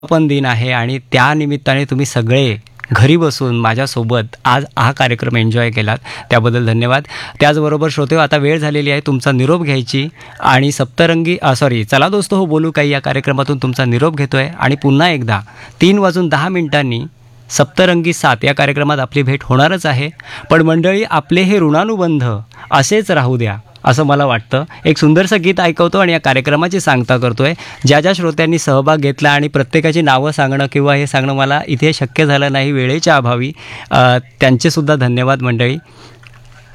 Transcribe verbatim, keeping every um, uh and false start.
पण दिन आहे आणि त्या निमित्ताने तुम्ही सगळे घरी बसून माझ्यासोबत आज हा कार्यक्रम एन्जॉय केलात, त्याबद्दल धन्यवाद. त्याचबरोबर श्रोतेहो, आता वेळ झालेली आहे तुमचा निरोप घ्यायची आणि सप्तरंगी सॉरी चला दोस्तो हो बोलू काही या कार्यक्रमातून तुमचा निरोप घेतोय आणि पुन्हा एकदा तीन वाजून दहा मिनिटांनी सप्तरंगी सात या कार्यक्रमात आपली भेट होणारच आहे. पण मंडळी, आपले हे ऋणानुबंध असेच राहू द्या असं मला वाटतं. एक सुंदरसं गीत ऐकवतो आणि या कार्यक्रमाची सांगता करतोय. ज्या ज्या श्रोत्यांनी सहभाग घेतला आणि प्रत्येकाची नावं सांगणं किंवा हे सांगणं मला इथे शक्य झालं नाही वेळेच्या अभावी, त्यांचेसुद्धा धन्यवाद मंडळी.